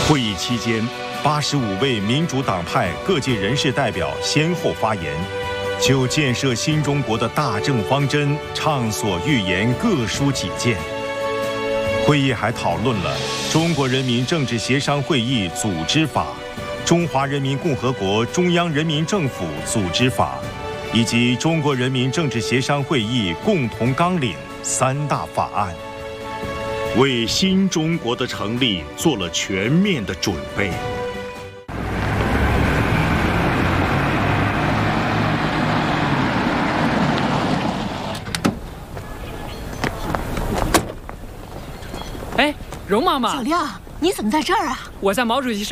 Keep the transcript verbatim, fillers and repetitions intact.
会议期间，八十五位民主党派各界人士代表先后发言，就建设新中国的大政方针畅所欲言，各抒己见。会议还讨论了《中国人民政治协商会议组织法》、《中华人民共和国中央人民政府组织法》以及《中国人民政治协商会议共同纲领》三大法案，为新中国的成立做了全面的准备。 哎，容妈妈， 小亮，你怎么在这儿啊？ 我在毛主席身